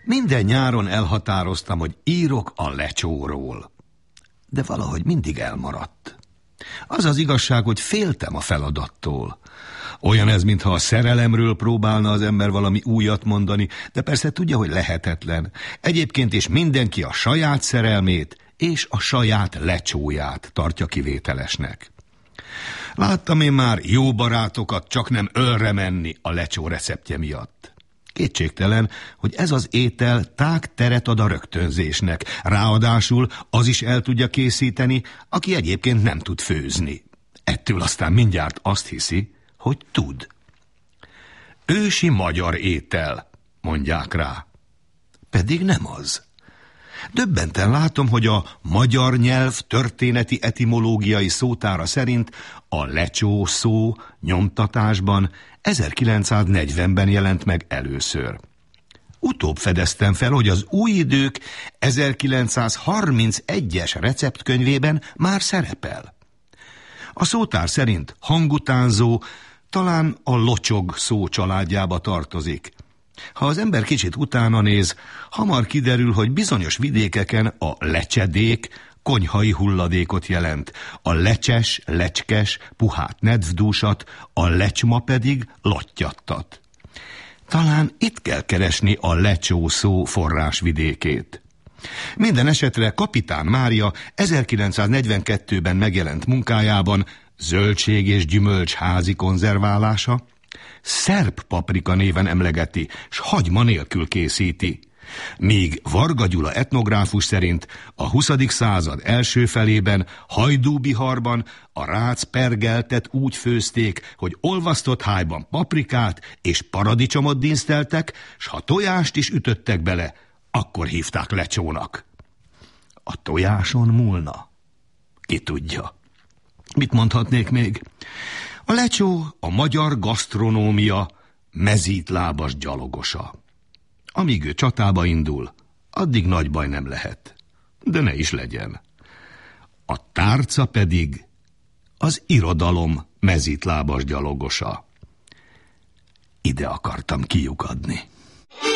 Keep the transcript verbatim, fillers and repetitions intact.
Minden nyáron elhatároztam, hogy írok a lecsóról. De valahogy mindig elmaradt. Az az igazság, hogy féltem a feladattól. Olyan ez, mintha a szerelemről próbálna az ember valami újat mondani, de persze tudja, hogy lehetetlen. Egyébként is mindenki a saját szerelmét és a saját lecsóját tartja kivételesnek. Láttam én már jó barátokat csak nem ölre menni a lecsó receptje miatt. Kétségtelen, hogy ez az étel tág teret ad a rögtönzésnek, ráadásul az is el tudja készíteni, aki egyébként nem tud főzni. Ettől aztán mindjárt azt hiszi, hogy tud. Ősi magyar étel, mondják rá. Pedig nem az. Döbbenten látom, hogy a magyar nyelv történeti etimológiai szótára szerint a lecsó szó nyomtatásban ezerkilencszáznegyvenben jelent meg először. Utóbb fedeztem fel, hogy az Új Idők ezerkilencszázharmincegyes receptkönyvében már szerepel. A szótár szerint hangutánzó talán a locsog szó családjába tartozik. Ha az ember kicsit utána néz, hamar kiderül, hogy bizonyos vidékeken a lecsedék konyhai hulladékot jelent, a lecses, lecskes, puhát nedvdúsat, a lecsma pedig lottyattat. Talán itt kell keresni a lecsó szó forrásvidékét. Minden esetre Kapitán Mária ezerkilencszáznegyvenkettőben megjelent munkájában Zöldség és gyümölcs házi konzerválása szerb paprika néven emlegeti, s hagyma nélkül készíti. Míg Varga Gyula etnográfus szerint a huszadik század első felében Hajdúbiharban a rác pergeltet úgy főzték, hogy olvasztott hájban paprikát és paradicsomot díszteltek, s ha tojást is ütöttek bele, akkor hívták lecsónak. A tojáson múlna? Ki tudja. Mit mondhatnék még? A lecsó a magyar gasztronómia mezítlábas gyalogosa. Amíg ő csatába indul, addig nagy baj nem lehet. De ne is legyen. A tárca pedig az irodalom mezítlábas gyalogosa. Ide akartam kiukadni.